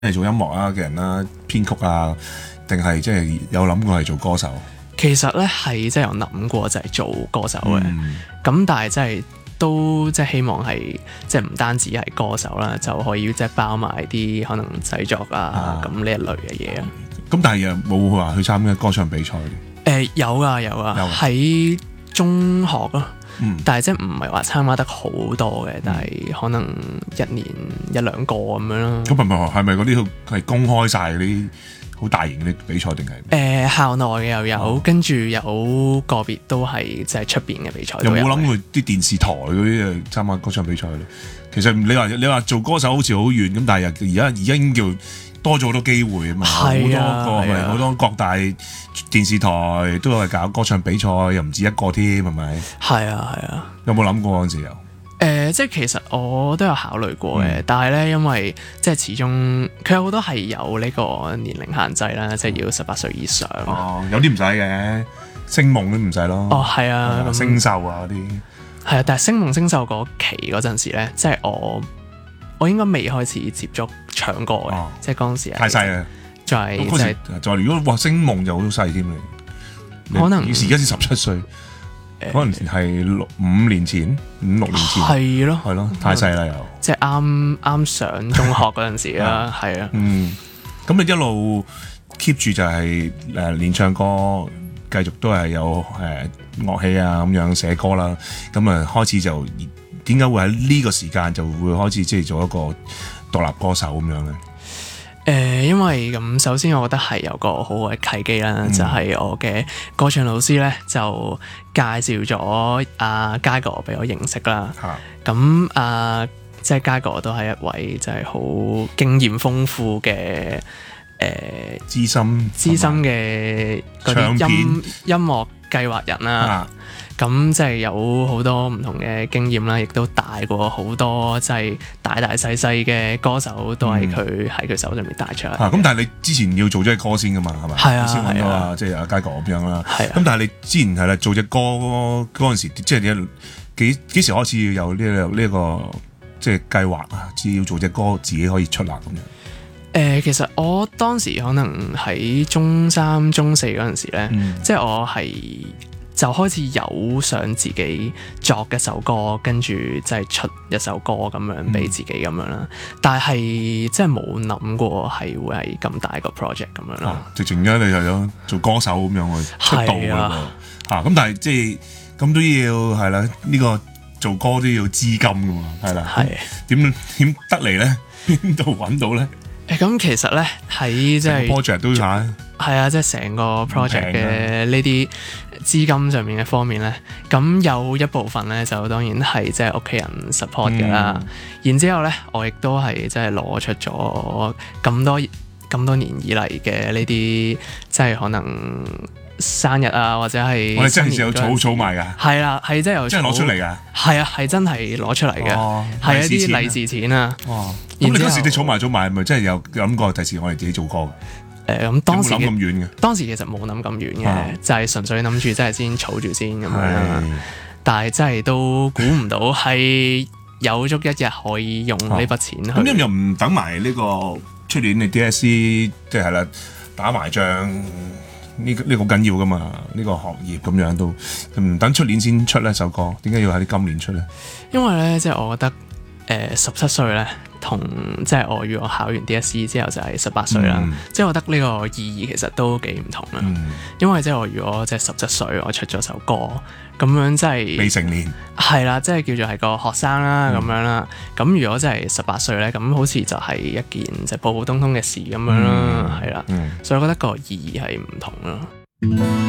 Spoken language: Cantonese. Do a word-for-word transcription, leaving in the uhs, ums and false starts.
係做音樂啊嘅人啦，編曲啊，定係即係有諗過係做歌手？ 其實咧係即係有諗過就係做歌手嘅，咁、嗯、但係真係都即係希望係即係唔單止係歌手啦，就可以即係包埋啲可能製作啊咁呢、啊、一類嘅嘢啊。咁但係又冇話去參加歌唱比賽嘅？誒、 呃、有㗎有㗎，喺中學咯。嗯、但係即係唔係話參加得好多嘅，嗯、但係可能一年一兩個咁樣咯。咁係咪係咪嗰啲係公開晒嗰啲好大型嘅比賽定係？誒、 呃、校內嘅又有，哦、跟住有個別都係即係出邊嘅比賽。 有冇諗過啲電視台嗰啲誒參加歌唱比賽咧？其實你話你話做歌手好似好遠咁，但係而家而家已經叫多咗好多機會啊嘛，好、啊、多個係好、啊、多各大電視台都係搞歌唱比賽，又唔止一個添，係咪？ 係啊係啊。 有冇諗過嗰陣時有？誒、 呃，即係其實我都有考慮過嘅，嗯、但係咧因為即係始終佢有好多係有呢個年齡限制啦，即係要十八歲以上。 哦，有啲唔使嘅，星夢都唔使咯。 哦，係啊，咁星秀啊嗰啲。係啊，但係星夢星秀嗰期嗰陣時咧，即係我。我應該未開始接觸唱歌嘅，哦、即係嗰陣時太細啦， 就係即係就如果話星夢就好細添， 可能而家先十七歲，呃、可能係六五年前、五六年前， 係咯， 係咯，太細啦又， 即係啱啱上中學嗰陣時啦，係啊， 嗯，咁你一路 keep 住就係誒練唱歌，繼續都係有誒樂器啊咁樣寫歌啦，咁啊開始就。點解會喺呢個時間就會開始即係做一個獨立歌手咁樣咧？誒、 呃，因為咁首先我覺得係有個好好嘅契機啦，嗯、就係我嘅歌唱老師咧就介紹咗阿佳哥俾我認識啦。咁啊，啊，即係佳哥都係一位就係好經驗豐富嘅誒資深資深嘅嗰啲音音樂計劃人啦。啊咁即係有好多唔同嘅經驗啦，亦都帶過好多即係大大細細嘅歌手，都係佢喺佢手上面帶出嚟。咁、 嗯、但係你之前要做隻歌先噶嘛，係咪？ 係啊， 先揾到啊，即係阿佳哥咁樣啦。係。咁但係你之前係啦，做隻歌嗰陣時，即係你幾幾時開始要有呢、呢個呢、呢個即係計劃啊？只要做隻歌自己可以出嚟咁樣。誒、 呃，其實我當時可能喺中三、中四嗰陣時咧，嗯、即係我係。就開始有想自己作一首歌，跟住即係出一首歌咁樣俾自己咁樣啦。嗯、但係即係冇諗過係會係咁大個 project 咁樣咯、啊。直情而家你又有做歌手咁樣去出道㗎喎。嚇咁、啊，但係即係咁都要係啦。呢、呢個做歌都要資金㗎嘛，係啦。係點點得嚟咧？邊度揾到咧？ 誒咁、欸、其實咧喺即係 project 都要係啊，即係成個 project 嘅呢啲資金上面嘅方面咧，咁有一部分咧就當然係即係屋企人 support 嘅啦。嗯、然之後咧，我亦都係即係攞出咗咁多咁多年以嚟嘅呢啲，即係可能生日啊，或者係我哋真係有儲儲埋㗎。 係啦，係真係有真係攞出嚟㗎。 係啊，係真係攞出嚟嘅，係、哦、一啲利是錢啊。 哦，咁你嗰時你儲埋儲埋，係咪真係有諗過第時我哋自己做歌？ 誒咁、呃、當時諗咁遠嘅， 當時其實冇諗咁遠嘅，啊、就係純粹諗住真係先儲住先咁樣。 是但係真係都估唔到係有足一日可以用呢筆錢去。咁又又唔等埋呢個出年嘅 D S E， 即係啦，打埋仗呢、呢個呢、呢個好緊要噶嘛？呢、呢個學業咁樣都唔等出年先出呢首歌，點解要喺今年出呢？ 因為咧，即係我覺得誒十七歲咧。同即係我如果考完 D S E 之後就係十八歲啦，嗯、即係我覺得呢個意義其實都幾唔同啦。嗯、因為即係我如果即係十七歲我出咗首歌咁樣，即係未成年係啦，即係叫做係個學生啦咁、嗯、樣啦。咁如果真係十八歲咧，咁好似就係一件即係普普通通嘅事咁樣啦，係啦。所以我覺得個意義係唔同啦。